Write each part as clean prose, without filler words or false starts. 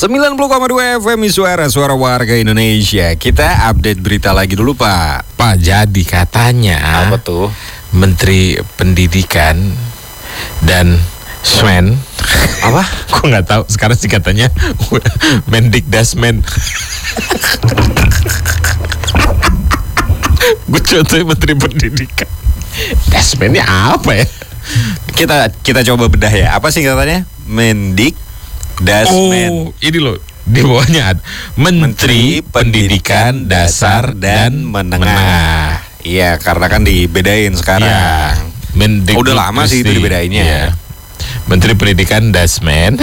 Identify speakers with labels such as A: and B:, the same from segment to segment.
A: 90,2 FM suara warga Indonesia. Kita update berita lagi dulu, Pak.
B: Pak, jadi katanya
A: Apa tuh?
B: Menteri Pendidikan dan Smen
A: Apa?
B: Gue nggak tahu. Sekarang sih katanya Mendikdasmen. Gue contohnya Menteri Pendidikan. Dasmennya apa ya?
A: Kita coba bedah ya. Apa sih katanya? Mendikdasmen.
B: Oh, ini loh. Di bawahnya ada Menteri Pendidikan Dasar dan Menengah.
A: Iya, karena kan dibedain sekarang.
B: Ya,
A: Udah lama sih itu dibedainnya.
B: Ya. Menteri Pendidikan Dasmen.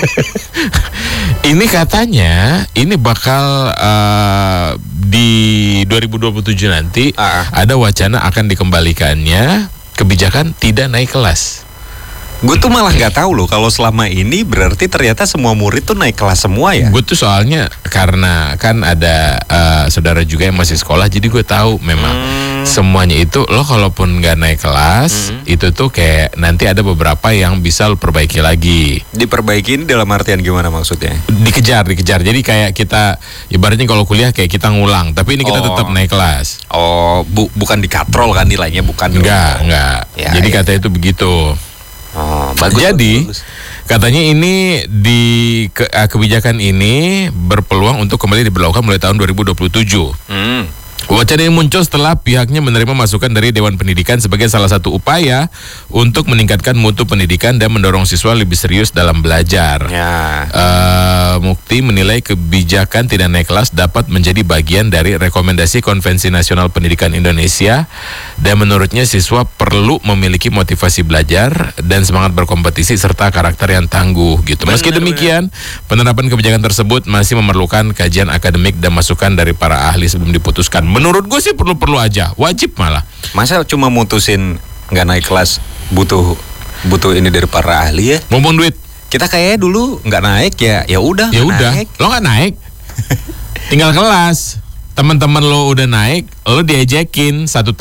B: Ini katanya ini bakal di 2027 nanti ada wacana akan dikembalikannya kebijakan tidak naik kelas.
A: Gue tuh malah nggak tahu loh kalau selama ini berarti ternyata semua murid tuh naik kelas semua ya.
B: Gue tuh soalnya karena kan ada saudara juga yang masih sekolah, jadi gue tahu memang semuanya itu lo kalaupun nggak naik kelas itu tuh kayak nanti ada beberapa yang bisa lo perbaiki lagi.
A: Diperbaiki ini dalam artian gimana maksudnya?
B: Dikejar. Jadi kayak kita ibaratnya kalau kuliah kayak kita ngulang, tapi ini kita tetap naik kelas.
A: Oh, bukan dikatrol kan nilainya, bukan?
B: Enggak.
A: Ya,
B: Jadi
A: ya.
B: katanya itu begitu.
A: Oh, bagus.
B: Jadi
A: bagus.
B: katanya ini kebijakan ini berpeluang untuk kembali diberlakukan mulai tahun 2027. Wacana ini muncul setelah pihaknya menerima masukan dari Dewan Pendidikan sebagai salah satu upaya untuk meningkatkan mutu pendidikan dan mendorong siswa lebih serius dalam belajar.
A: Ya.
B: Mukti menilai kebijakan tidak naik kelas dapat menjadi bagian dari rekomendasi Konvensi Nasional Pendidikan Indonesia, dan menurutnya siswa perlu memiliki motivasi belajar dan semangat berkompetisi serta karakter yang tangguh gitu. Meski demikian, penerapan kebijakan tersebut masih memerlukan kajian akademik dan masukan dari para ahli sebelum diputuskan. Menurut gue sih perlu aja, wajib malah.
A: Masa cuma mutusin nggak naik kelas butuh ini dari para ahli ya?
B: Ngomong duit.
A: Kita kayaknya dulu nggak naik ya udah.
B: Ya udah,
A: naik.
B: lo nggak naik, tinggal kelas. Teman-teman lo udah naik, lo diajakin 1 tahun